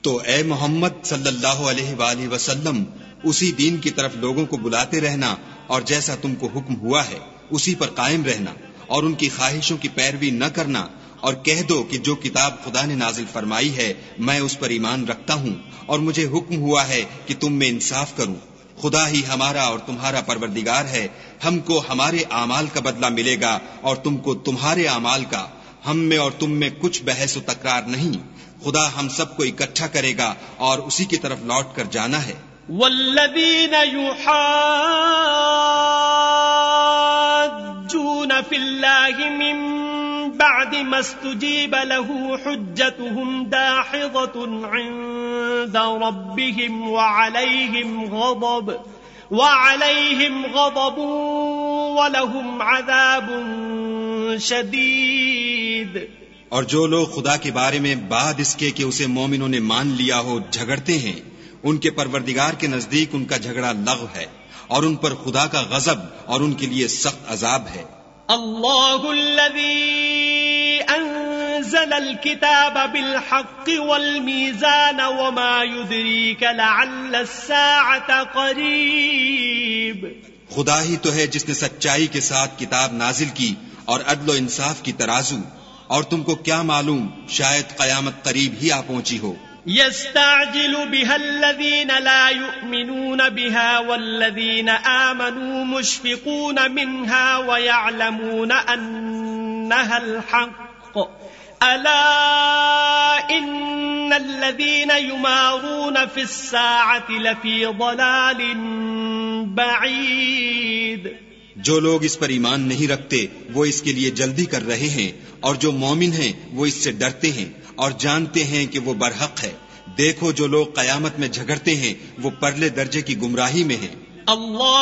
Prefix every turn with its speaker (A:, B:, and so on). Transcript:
A: تو اے محمد صلی اللہ علیہ وآلہ وسلم اسی دین کی طرف لوگوں کو بلاتے رہنا، اور جیسا تم کو حکم ہوا ہے اسی پر قائم رہنا، اور ان کی خواہشوں کی پیروی نہ کرنا، اور کہہ دو کہ جو کتاب خدا نے نازل فرمائی ہے میں اس پر ایمان رکھتا ہوں، اور مجھے حکم ہوا ہے کہ تم میں انصاف کروں۔ خدا ہی ہمارا اور تمہارا پروردگار ہے، ہم کو ہمارے اعمال کا بدلہ ملے گا اور تم کو تمہارے اعمال کا، ہم میں اور تم میں کچھ بحث و تکرار نہیں، خدا ہم سب کو اکٹھا کرے گا اور اسی کی طرف لوٹ کر جانا ہے۔
B: والذین یحاجون فی اللہ من بعد ما استجیب له حجتهم داحضة عند ربهم وعليهم غضب ولهم عذاب شدید۔
A: اور جو لوگ خدا کے بارے میں بعد اس کے کہ اسے مومنوں نے مان لیا ہو جھگڑتے ہیں، ان کے پروردگار کے نزدیک ان کا جھگڑا لغو ہے، اور ان پر خدا کا غضب اور ان کے لیے سخت عذاب ہے۔
B: اللہ الذی انزل الكتاب بالحق والمیزان وما يدریک لعل الساعة قریب۔
A: خدا ہی تو ہے جس نے سچائی کے ساتھ کتاب نازل کی اور عدل و انصاف کی ترازو، اور تم کو کیا معلوم شاید قیامت قریب ہی آ پہنچی ہو۔
B: يستعجل بها الذين لا يؤمنون بها والذين آمنوا مشفقون منها ويعلمون أنها الحق ألا إن الذين يمارون في الساعة لفي ضلال بعيد۔
A: جو لوگ اس پر ایمان نہیں رکھتے وہ اس کے لیے جلدی کر رہے ہیں، اور جو مومن ہیں وہ اس سے ڈرتے ہیں اور جانتے ہیں کہ وہ برحق ہے۔ دیکھو جو لوگ قیامت میں جھگڑتے ہیں وہ پرلے درجے کی گمراہی میں ہیں۔
B: اللہ